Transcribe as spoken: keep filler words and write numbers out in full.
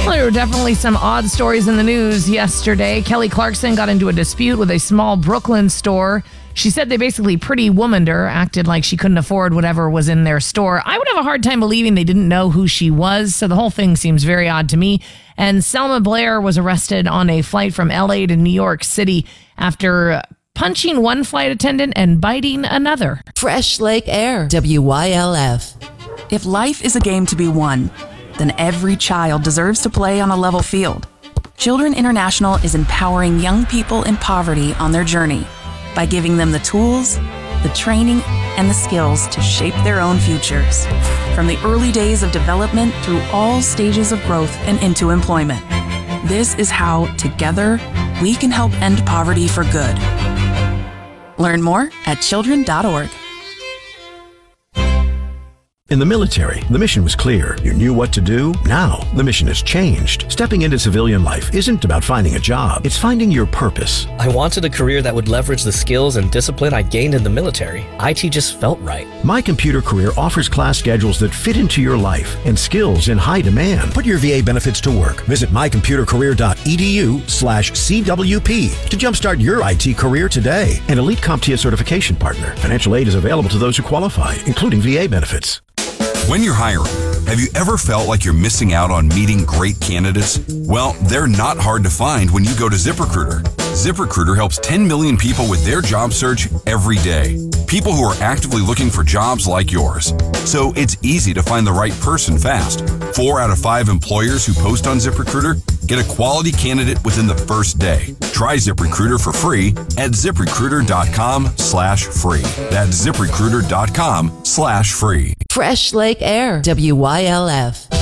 Well, there were definitely some odd stories in the news yesterday. Kelly Clarkson got into a dispute with a small Brooklyn store. She said they basically pretty womaned her, acted like she couldn't afford whatever was in their store. I would have a hard time believing they didn't know who she was, so the whole thing seems very odd to me. And Selma Blair was arrested on a flight from L A to New York City after punching one flight attendant and biting another. Fresh Lake Air, W Y L F. If life is a game to be won, then every child deserves to play on a level field. Children International is empowering young people in poverty on their journey by giving them the tools, the training, and the skills to shape their own futures. From the early days of development through all stages of growth and into employment. This is how, together, we can help end poverty for good. Learn more at children dot org. In the military, the mission was clear. You knew what to do. Now, the mission has changed. Stepping into civilian life isn't about finding a job. It's finding your purpose. I wanted a career that would leverage the skills and discipline I gained in the military. I T just felt right. My Computer Career offers class schedules that fit into your life and skills in high demand. Put your V A benefits to work. Visit my computer career dot e d u slash C W P to jumpstart your I T career today. An Elite CompTIA certification partner. Financial aid is available to those who qualify, including V A benefits. When you're hiring, have you ever felt like you're missing out on meeting great candidates? Well, they're not hard to find when you go to ZipRecruiter. ZipRecruiter helps ten million people with their job search every day. People who are actively looking for jobs like yours. So it's easy to find the right person fast. Four out of five employers who post on ZipRecruiter get a quality candidate within the first day. Try ZipRecruiter for free at ZipRecruiter.com slash free. That's ZipRecruiter.com slash free. Fresh Lake Air, W Y L F.